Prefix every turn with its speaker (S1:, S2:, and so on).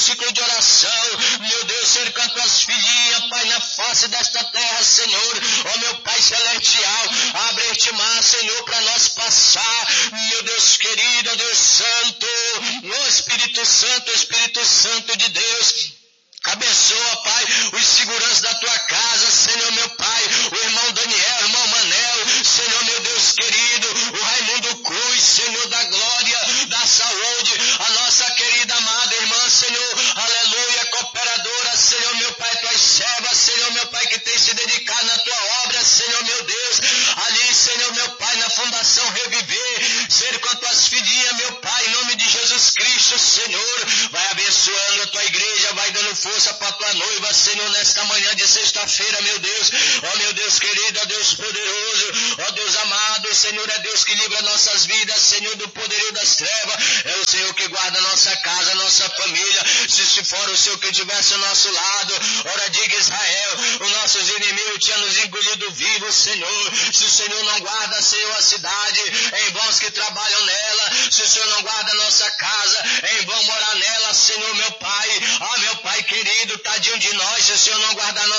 S1: ciclo de oração, meu Deus, cercando as filhinhas, Pai, na face desta terra, Senhor, ó meu Pai celestial, abre este mar, Senhor, para nós passar, meu Deus querido, ó Deus Santo, ó Espírito Santo de Deus, abençoa, Pai, os seguranças da tua casa, Senhor, meu Pai, o irmão Daniel, o irmão Manel, Senhor, meu Deus querido, o Raimundo Cruz, Senhor da glória, da saúde, a nossa querida amada irmã, Senhor, aleluia, cooperadora, Senhor, meu Pai, tuas servas, Senhor, meu Pai, que tem se dedicado na tua obra, Senhor, meu Deus, ali, Senhor, meu Pai, na Fundação Reviver, ser com as tuas filhinhas, meu Pai, em nome de Jesus Cristo, Senhor, vai abençoando a tua igreja, vai dando força para a tua noiva, Senhor, nesta manhã de sexta-feira, meu Deus, ó meu Deus querido, ó Deus poderoso, ó Deus amado, Senhor, é Deus que livra nossas vidas, Senhor, do poderio das trevas, é o Senhor que guarda a nossa casa, a nossa família, se for o Senhor que estivesse ao nosso lado, ora diga Israel, os nossos inimigos tinham nos engolido vivos, Senhor, se o Senhor não guarda, Senhor, a cidade, em vão que trabalham nela, se o Senhor não guarda a nossa casa, em vão morar nela, Senhor, meu Pai, ó meu Pai querido, tadinho de nós, se o Senhor não guardar